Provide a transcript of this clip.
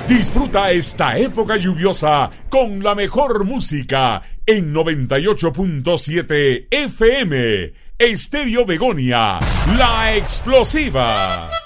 Disfruta esta época lluviosa con la mejor música en 98.7 FM. Estéreo Begonia, la explosiva.